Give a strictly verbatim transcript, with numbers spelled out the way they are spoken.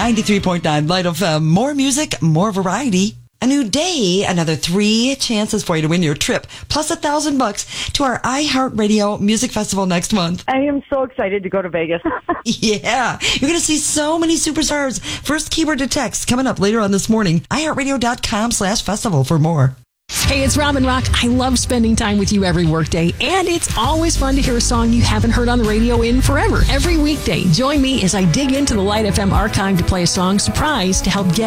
ninety-three point nine Light F M. More music, more variety. A new day, another three chances for you to win your trip, plus a thousand bucks to our iHeartRadio Music Festival next month. I am so excited to go to Vegas. Yeah, you're going to see so many superstars. First keyword to text coming up later on this morning. iHeartRadio.com slash festival for more. Hey, it's Robin Rock. I love spending time with you every workday, and it's always fun to hear a song you haven't heard on the radio in forever. Every weekday, join me as I dig into the Light F M archive to play a song surprise to help get